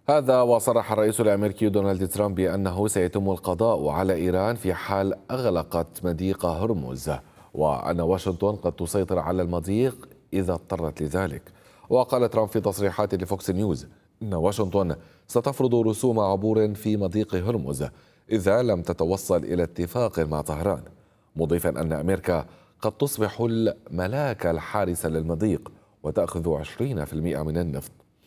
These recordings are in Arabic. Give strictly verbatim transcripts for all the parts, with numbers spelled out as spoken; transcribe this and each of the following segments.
هذا وصرح الرئيس الأمريكي دونالد ترامب بأنه سيتم القضاء على إيران في حال أغلقت مضيق هرمز، وأن واشنطن قد تسيطر على المضيق إذا اضطرت لذلك. وقال ترامب في تصريحات لفوكس نيوز إن واشنطن ستفرض رسوم عبور في مضيق هرمز إذا لم تتوصل إلى اتفاق مع طهران، مضيفا أن أمريكا قد تصبح الملاك الحارس للمضيق وتأخذ عشرين بالمئة من النفط.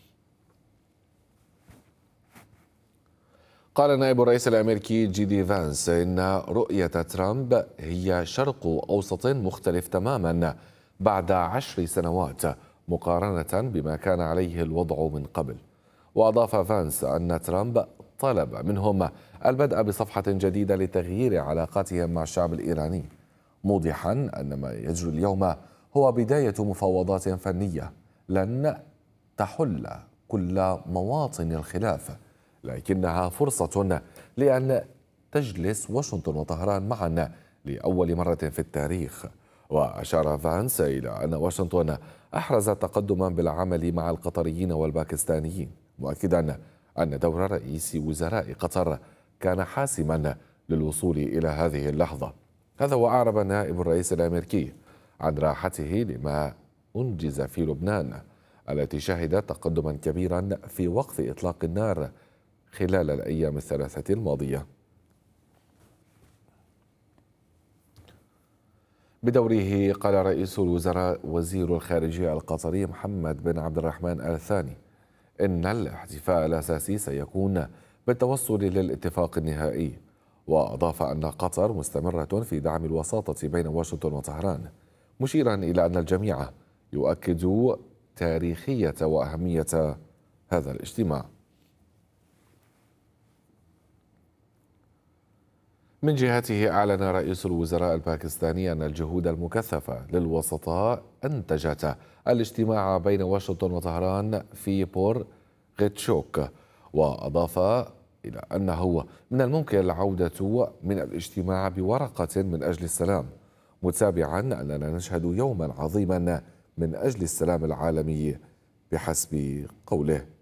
قال نائب الرئيس الأمريكي جي دي فانس إن رؤية ترامب هي شرق أوسط مختلف تماما بعد عشر سنوات مقارنة بما كان عليه الوضع من قبل. وأضاف فانس أن ترامب طلب منهم البدء بصفحة جديدة لتغيير علاقاتهم مع الشعب الإيراني، موضحا أن ما يجري اليوم هو بداية مفاوضات فنية لن تحل كل مواطن الخلاف، لكنها فرصة لأن تجلس واشنطن وطهران معا لأول مرة في التاريخ. وأشار فانس إلى أن واشنطن أحرزت تقدما بالعمل مع القطريين والباكستانيين، مؤكدا أن دور رئيس وزراء قطر كان حاسما للوصول إلى هذه اللحظة. هذا وأعرب نائب الرئيس الأمريكي عن راحته لما أنجز في لبنان التي شهدت تقدما كبيرا في وقف إطلاق النار خلال الأيام الثلاثة الماضية. بدوره قال رئيس الوزراء وزير الخارجية القطري محمد بن عبد الرحمن آل ثاني إن الاحتفاء الأساسي سيكون بالتوصل للاتفاق النهائي، وأضاف أن قطر مستمرة في دعم الوساطة بين واشنطن وطهران، مشيرا إلى أن الجميع يؤكد تاريخية وأهمية هذا الاجتماع. من جهته أعلن رئيس الوزراء الباكستاني أن الجهود المكثفة للوسطاء أنتجت الاجتماع بين واشنطن وطهران في بور غيتشوك، وأضاف إلى أنه من الممكن العودة من الاجتماع بورقة من أجل السلام، متابعا أننا نشهد يوما عظيما من أجل السلام العالمي بحسب قوله.